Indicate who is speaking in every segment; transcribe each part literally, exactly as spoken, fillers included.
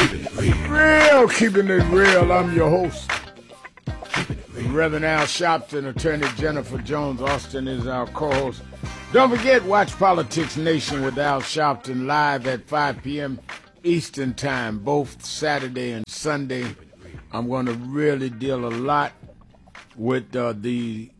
Speaker 1: Keeping it real. Real, keeping it real. I'm your host. Reverend Al Sharpton, Attorney Jennifer Jones Austin is our co-host. Don't forget, watch Politics Nation with Al Sharpton live at five p.m. Eastern Time, both Saturday and Sunday. I'm going to really deal a lot with uh, the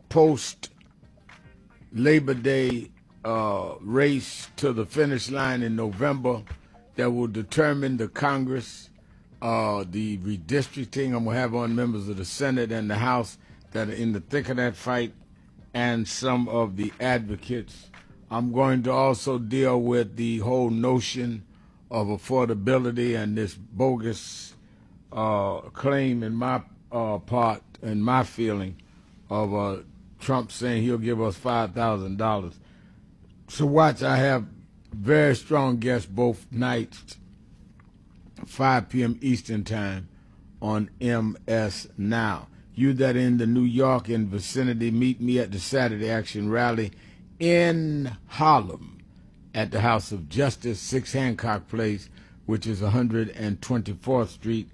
Speaker 1: post-Labor Day uh, race to the finish line in November that will determine the Congress, uh, the redistricting. I'm going to have on members of the Senate and the House that are in the thick of that fight, and some of the advocates. I'm going to also deal with the whole notion of affordability and this bogus uh, claim in my uh, part, and my feeling, of uh, Trump saying he'll give us five thousand dollars. So watch, I have very strong guests both nights, five p.m. Eastern Time on M S Now. You that in the New York and vicinity, meet me at the Saturday Action Rally in Harlem at the House of Justice, six Hancock Place, which is one hundred twenty-fourth Street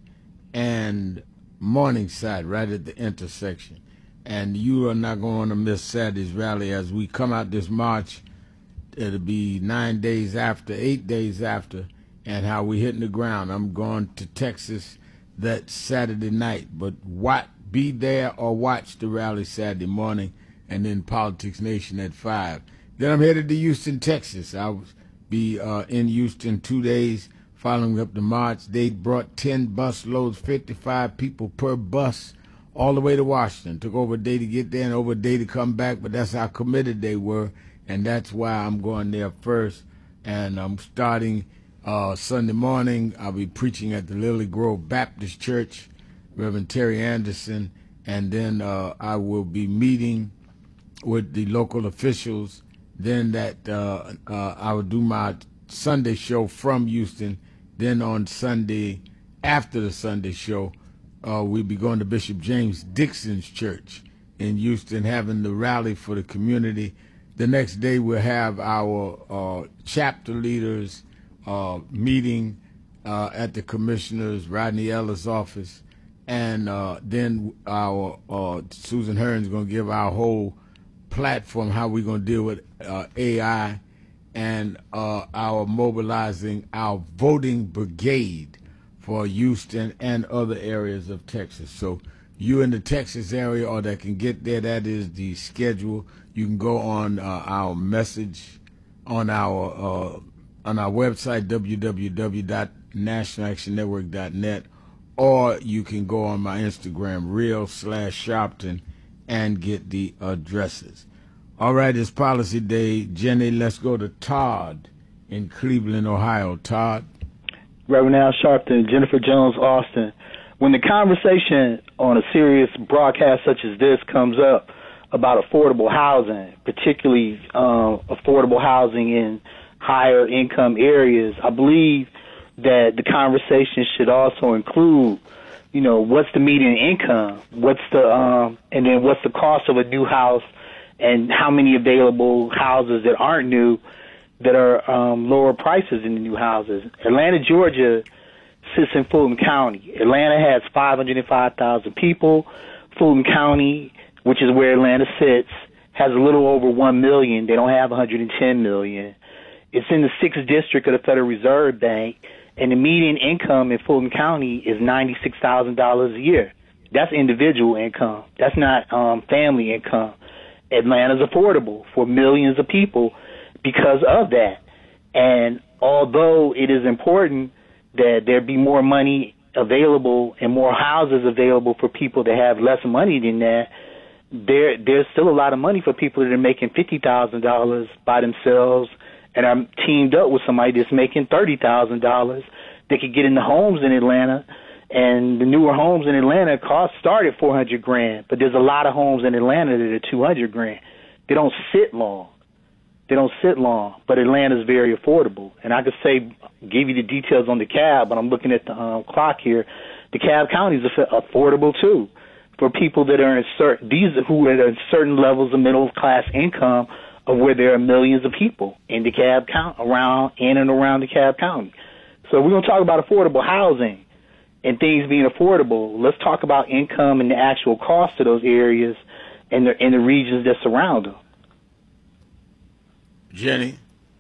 Speaker 1: and Morningside, right at the intersection. And you are not going to miss Saturday's rally as we come out this March. It'll be nine days after, eight days after, and how we hitting the ground. I'm going to Texas that Saturday night, but what? Be there or watch the rally Saturday morning, and then Politics Nation at five. Then I'm headed to Houston, Texas. I'll be uh, in Houston two days following up the march. They brought ten bus loads, fifty-five people per bus, all the way to Washington. Took over a day to get there and over a day to come back, but that's how committed they were, and that's why I'm going there first. And I'm starting uh, Sunday morning. I'll be preaching at the Lily Grove Baptist Church, Reverend Terry Anderson, and then uh, I will be meeting with the local officials. Then that uh, uh, I will do my Sunday show from Houston. Then on Sunday, after the Sunday show, uh, we'll be going to Bishop James Dixon's church in Houston, having the rally for the community. The next day we'll have our uh, chapter leaders uh, meeting uh, at the Commissioner's Rodney Ellis office. And uh, then our uh, Susan Hearn's going to give our whole platform, how we're going to deal with uh, A I, and uh, our mobilizing our voting brigade for Houston and other areas of Texas. So you in the Texas area or that can get there, that is the schedule. You can go on uh, our message on our uh, on our website, w w w dot national action network dot net. Or you can go on my Instagram, real slash Sharpton, and get the addresses. All right, it's Policy Day. Jenny, let's go to Todd in Cleveland, Ohio. Todd?
Speaker 2: Reverend Al Sharpton, Jennifer Jones Austin. When the conversation on a serious broadcast such as this comes up about affordable housing, particularly um, affordable housing in higher income areas, I believe that the conversation should also include, you know, what's the median income, what's the, um, and then what's the cost of a new house, and how many available houses that aren't new that are um, lower prices in the new houses. Atlanta, Georgia sits in Fulton County. Atlanta has five hundred five thousand people. Fulton County, which is where Atlanta sits, has a little over one million. They don't have one hundred ten million. It's in the sixth district of the Federal Reserve Bank. And the median income in Fulton County is ninety-six thousand dollars a year. That's individual income. That's not um, family income. Atlanta's affordable for millions of people because of that. And although it is important that there be more money available and more houses available for people that have less money than that, there there's still a lot of money for people that are making fifty thousand dollars by themselves and I'm teamed up with somebody that's making thirty thousand dollars. They could get into homes in Atlanta, and the newer homes in Atlanta cost start at four hundred grand, but there's a lot of homes in Atlanta that are two hundred grand. They don't sit long. They don't sit long, but Atlanta's very affordable. And I could say, give you the details on DeKalb, but I'm looking at the um, clock here. DeKalb County is affordable too for people that are in certain, these who are at certain levels of middle class income, of where there are millions of people in DeKalb County, around in and around DeKalb County. So we're going to talk about affordable housing and things being affordable. Let's talk about income and the actual cost of those areas and the, and the regions that surround them.
Speaker 1: Jenny?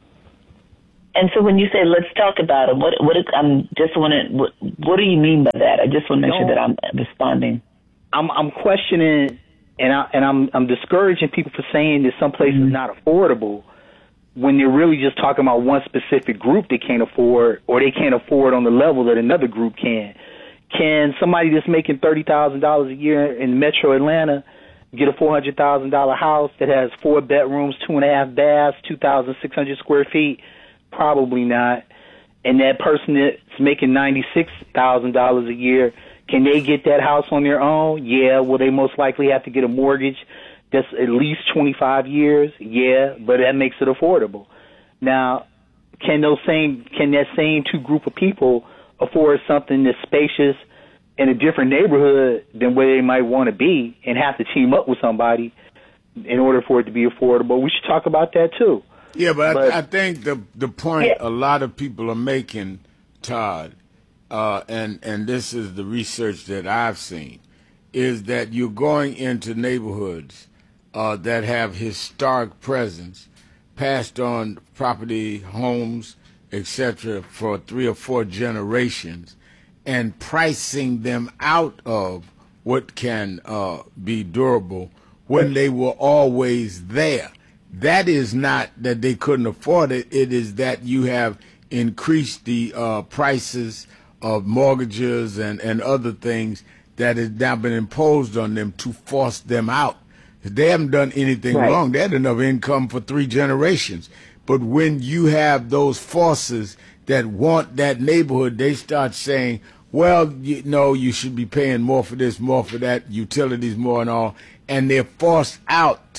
Speaker 3: And so when you say let's talk about it, what what is, I'm just want to what, what do you mean by that? I just want to make no, sure that I'm responding.
Speaker 2: I'm I'm questioning and I and I'm I'm discouraging people for saying that some place mm-hmm. is not affordable when they're really just talking about one specific group they can't afford, or they can't afford on the level that another group can. Can somebody that's making thirty thousand dollars a year in Metro Atlanta get a four hundred thousand dollars house that has four bedrooms, two and a half baths, two thousand six hundred square feet? Probably not. And that person that's making ninety-six thousand dollars a year, can they get that house on their own? Yeah. Will they most likely have to get a mortgage that's at least twenty-five years? Yeah, but that makes it affordable. Now, can those same can that same two group of people afford something that's spacious in a different neighborhood than where they might want to be and have to team up with somebody in order for it to be affordable? We should talk about that too.
Speaker 1: Yeah, but,
Speaker 2: but
Speaker 1: I, I think the the point
Speaker 3: yeah.
Speaker 1: a lot of people are making, Todd, uh, and and this is the research that I've seen, is that you're going into neighborhoods uh, that have historic presence, passed on property, homes, et cetera, for three or four generations, and pricing them out of what can uh, be durable when they were always there. That is not that they couldn't afford it. It is that you have increased the uh, prices of mortgages and, and other things that has now been imposed on them to force them out. They haven't done anything
Speaker 3: right.
Speaker 1: wrong. They had enough income for three generations. But when you have those forces that want that neighborhood, they start saying, well, you know, you should be paying more for this, more for that, utilities more and all. And they're forced out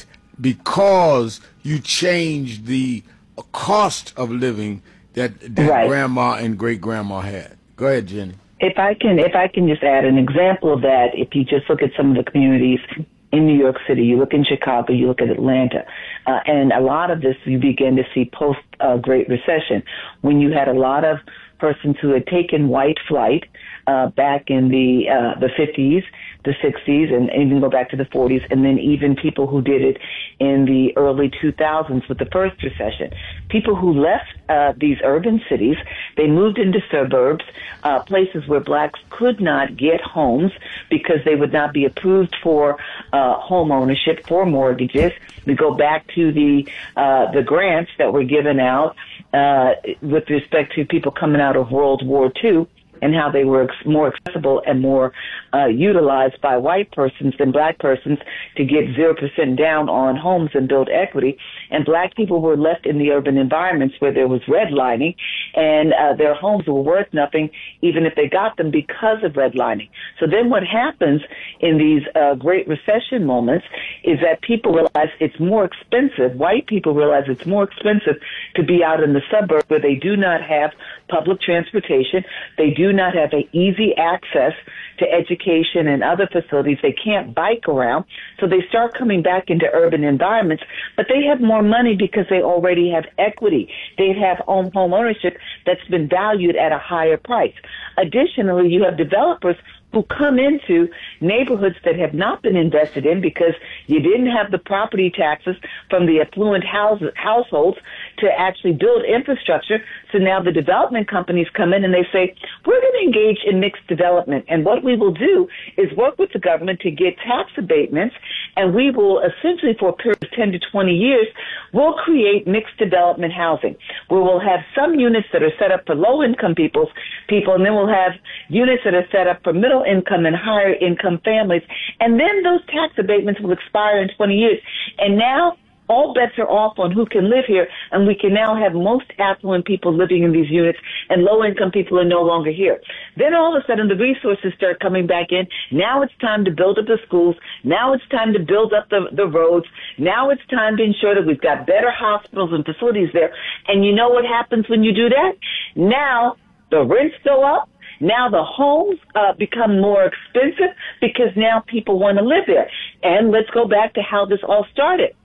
Speaker 1: because you change the cost of living that, that
Speaker 3: right.
Speaker 1: grandma and great-grandma had. Go ahead, Jenny.
Speaker 3: If I can, if I can just add an example of that, if you just look at some of the communities in New York City, you look in Chicago, you look at Atlanta, uh, and a lot of this you begin to see post uh, Great Recession, when you had a lot of persons who had taken white flight uh, back in the uh, the fifties, the sixties, and even go back to the forties, and then even people who did it in the early two thousands with the first recession. People who left uh, these urban cities, they moved into suburbs, uh, places where blacks could not get homes because they would not be approved for uh, home ownership, for mortgages. We go back to the uh, the grants that were given out uh, with respect to people coming out of World War Two, and how they were ex- more accessible and more uh, utilized by white persons than black persons to get zero percent down on homes and build equity. And black people were left in the urban environments where there was redlining, and uh, their homes were worth nothing even if they got them because of redlining. So then what happens in these uh, Great Recession moments is that people realize it's more expensive, white people realize it's more expensive to be out in the suburbs where they do not have public transportation, they do not have a easy access to education and other facilities. They can't bike around, so they start coming back into urban environments, but they have more money because they already have equity. They have home, home ownership that's been valued at a higher price. Additionally, you have developers who come into neighborhoods that have not been invested in because you didn't have the property taxes from the affluent houses, households to actually build infrastructure. So now the development companies come in and they say, we're going to engage in mixed development. And what we will do is work with the government to get tax abatements, and we will essentially, for a period of ten to twenty years, we'll create mixed development housing, where we'll have some units that are set up for low-income people's people, and then we'll have units that are set up for middle-income and higher-income families. And then those tax abatements will expire in twenty years. And now all bets are off on who can live here, and we can now have most affluent people living in these units, and low-income people are no longer here. Then all of a sudden the resources start coming back in. Now it's time to build up the schools. Now it's time to build up the, the roads. Now it's time to ensure that we've got better hospitals and facilities there. And you know what happens when you do that? Now the rents go up. Now the homes uh, become more expensive because now people want to live there. And let's go back to how this all started.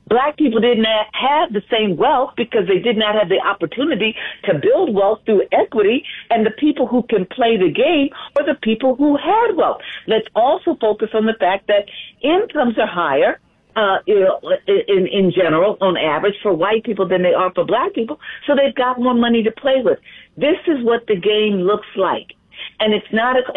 Speaker 3: Black people did not have the same wealth because they did not have the opportunity to build wealth through equity, and the people who can play the game are the people who had wealth. Let's also focus on the fact that incomes are higher, uh, you know, in, in general, on average, for white people than they are for black people, so they've got more money to play with. This is what the game looks like. And it's not a